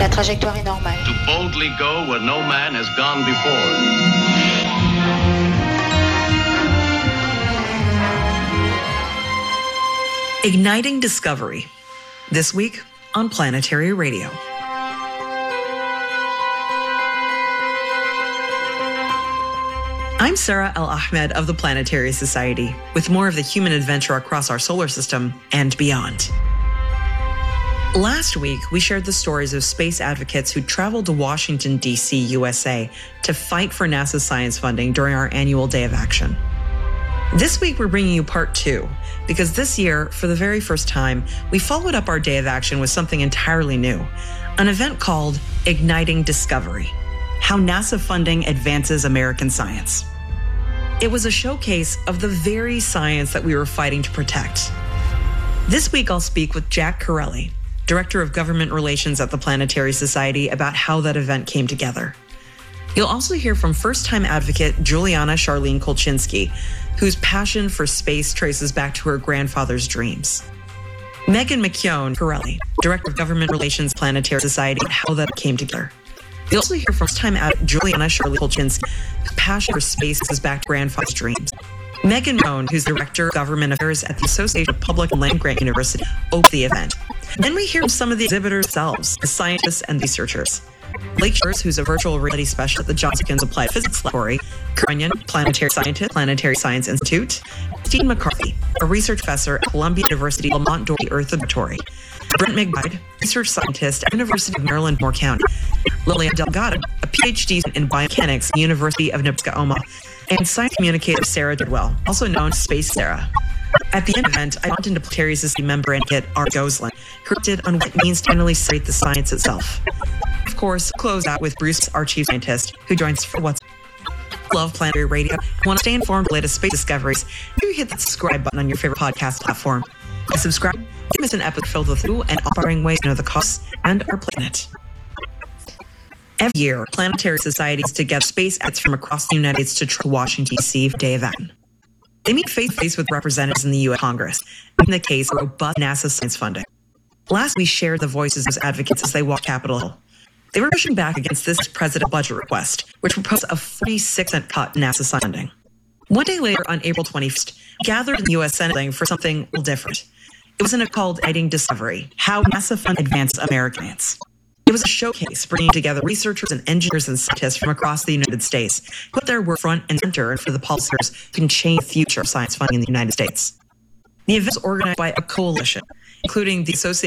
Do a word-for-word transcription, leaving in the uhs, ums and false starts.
La trajectoire est normale. To boldly go where no man has gone before. Igniting Discovery. This week on Planetary Radio. I'm Sarah El-Ahmed of the Planetary Society, with more of the human adventure across our solar system and beyond. Last week, we shared the stories of space advocates who traveled to Washington, D C, U S A to fight for NASA science funding during our annual Day of Action. This week, we're bringing you part two, because this year, for the very first time, we followed up our Day of Action with something entirely new, an event called Igniting Discovery, How NASA Funding Advances American Science. It was a showcase of the very science that we were fighting to protect. This week, I'll speak with Jack Corelli, Director of Government Relations at the Planetary Society, about how that event came together. You'll also hear from first-time advocate Juliana Charlene Kolchinsky, whose passion for space traces back to her grandfather's dreams. Megan McKeown Corelli, Director of Government Relations, Planetary Society, about how that came together. You'll also hear from first-time advocate Juliana Charlene Kolchinsky, whose passion for space traces back to her grandfather's dreams. Megan McKeown, who's Director of Government Affairs at the Association of Public and Land-Grant University, opened the event. Then we hear from some of the exhibitors themselves, the scientists and researchers. Blake Schurz, who's a virtual reality specialist at the Johns Hopkins Applied Physics Laboratory, Runyon, planetary scientist, Planetary Science Institute, Steve McCarthy, a research professor at Columbia University Lamont Doherty Earth Observatory, Brent McBride, research scientist at University of Maryland, Moore County, Lilian Delgado, a PhD in biomechanics at the University of Nebraska Omaha, and science communicator Sarah Didwell, also known as Space Sarah. At the end of the event, I bumped into Planetary Society member and kid Art Goslin, who did on what it means to generally celebrate the science itself. Of course, close out with Bruce, our chief scientist, who joins us for What's Love Planetary Radio. If you want to stay informed of the latest space discoveries, you hit that subscribe button on your favorite podcast platform. By subscribe, you miss an episode filled with new and inspiring ways to know the costs and our planet. Every year, Planetary Society is together space advocates from across the United States to travel to Washington, D C for Day of Action. They meet face-to-face with representatives in the U S Congress, in the case of robust NASA science funding. Last, we shared the voices of advocates as they walked Capitol Hill. They were pushing back against this president's budget request, which proposed a forty-six cent cut in NASA funding. One day later, on April twenty-first, we gathered in the U S Senate for something a little different. It was an event called Igniting Discovery, How NASA Fund Advances American Science. It was a showcase bringing together researchers and engineers and scientists from across the United States, who put their work front and center for the policymakers who can change the future of science funding in the United States. The event was organized by a coalition, including the Association